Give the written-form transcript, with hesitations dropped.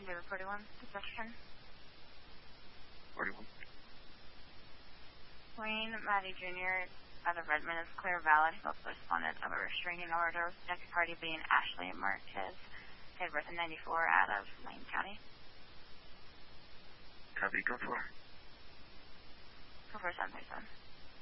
David 41, Deception. 41. Wayne Matty Jr. out of Redmond is clear valid. He also responded of a restraining order. Next party being Ashley Marquez, date of birth in 94, out of Lane County. Copy, go for it. Go for 737.